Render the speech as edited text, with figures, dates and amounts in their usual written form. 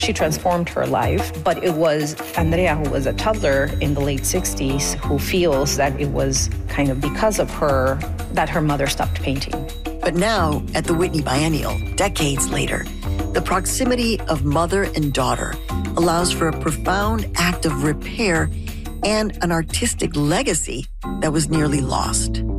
She transformed her life, but it was Andrea, who was a toddler in the late 60s, who feels that it was kind of because of her that her mother stopped painting. But now, at the Whitney Biennial, decades later, the proximity of mother and daughter allows for a profound act of repair and an artistic legacy that was nearly lost.